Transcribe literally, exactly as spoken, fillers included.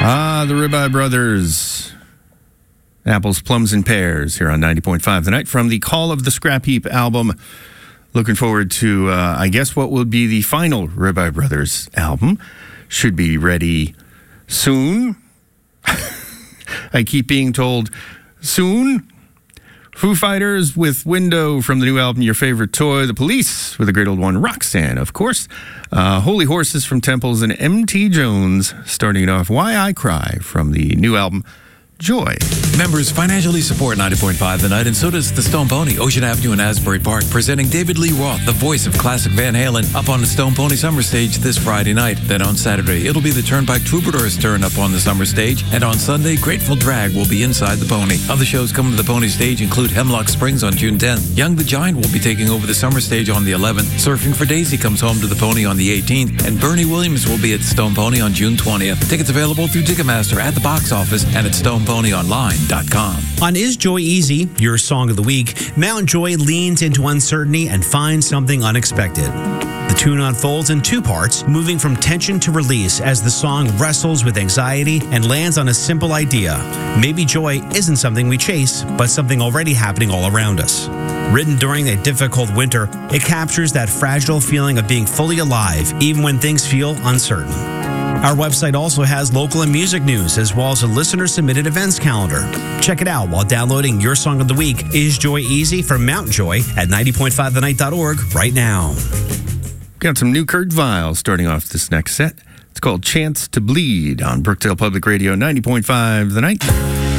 Ah, the Ribeye Brothers. Apples, plums, and pears here on ninety point five The Night from the Call of the Scrap Heap album. Looking forward to, uh, I guess, what will be the final Ribeye Brothers album. Should be ready soon. I keep being told soon. Foo Fighters with Window from the new album Your Favorite Toy. The Police with the great old one Roxanne, of course. Uh, Holy Horses from Temples and M T Jones starting it off. Why I Cry from the new album Joy. Members financially support ninety point five The Night, and so does the Stone Pony, Ocean Avenue in Asbury Park, presenting David Lee Roth, the voice of classic Van Halen, up on the Stone Pony Summer Stage this Friday night. Then on Saturday, it'll be the Turnpike Troubadours' turn up on the Summer Stage, and on Sunday, Grateful Drag will be inside the Pony. Other shows coming to the Pony Stage include Hemlock Springs on June tenth. Young the Giant will be taking over the Summer Stage on the eleventh. Surfing for Daisy comes home to the Pony on the eighteenth, and Bernie Williams will be at Stone Pony on June twentieth. Tickets available through Ticketmaster, at the box office, and at stone pony online dot com. On Is Joy Easy, your song of the week, Mount Joy leans into uncertainty and finds something unexpected. The tune unfolds in two parts, moving from tension to release as the song wrestles with anxiety and lands on a simple idea. Maybe joy isn't something we chase, but something already happening all around us. Written during a difficult winter, it captures that fragile feeling of being fully alive, even when things feel uncertain. Our website also has local and music news, as well as a listener-submitted events calendar. Check it out while downloading your song of the week, Is Joy Easy from Mount Joy, at ninety point five the night dot org right now. Got some new Kurt Vile starting off this next set. It's called Chance to Bleed on Brookdale Public Radio ninety point five The Night.